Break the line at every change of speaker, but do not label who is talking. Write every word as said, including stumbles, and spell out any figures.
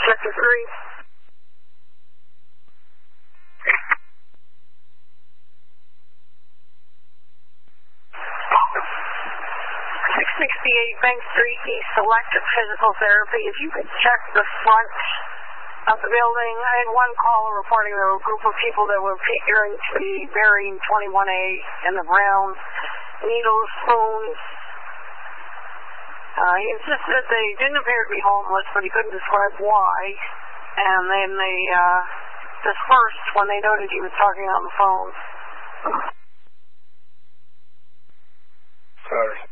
Sector three. six sixty-eight Bank Street, East Electric Physical Therapy. If you could check the front of the building, I had one caller reporting there were a group of people that were appearing to be burying twenty-one A in the ground. Needles, spoons. Uh, he insisted that they didn't appear to be homeless, but he couldn't describe why. And then they uh, dispersed when they noted he was talking on the phone.
Sorry.